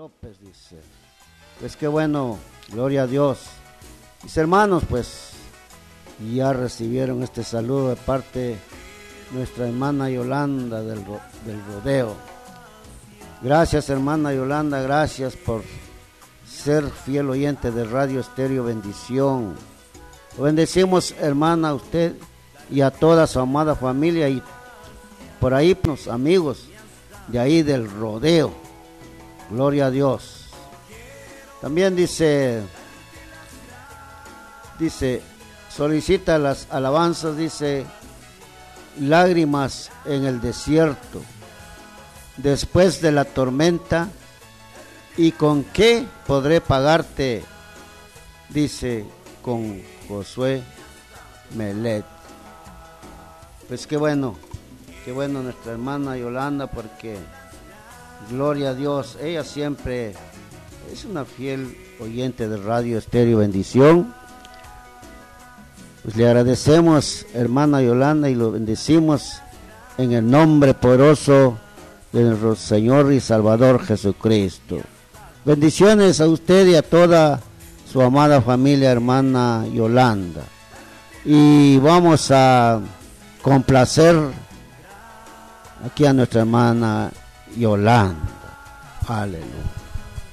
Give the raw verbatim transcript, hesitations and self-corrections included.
López, dice. Pues qué bueno, gloria a Dios. Mis hermanos, pues ya recibieron este saludo de parte de nuestra hermana Yolanda del, del Rodeo. Gracias, hermana Yolanda, gracias por ser fiel oyente de Radio Estéreo Bendición. Lo bendecimos, hermana, a usted y a toda su amada familia y por ahí los amigos de ahí del Rodeo. Gloria a Dios. También dice, dice, solicita las alabanzas, dice, lágrimas en el desierto, después de la tormenta, ¿y con qué podré pagarte? Dice, con Josué Melet. Pues qué bueno, qué bueno nuestra hermana Yolanda, porque gloria a Dios, ella siempre es una fiel oyente de Radio Estéreo Bendición. Pues le agradecemos, hermana Yolanda, y lo bendecimos en el nombre poderoso de nuestro Señor y Salvador Jesucristo. Bendiciones a usted y a toda su amada familia, hermana Yolanda. Y vamos a complacer aquí a nuestra hermana Yolanda. Aleluya.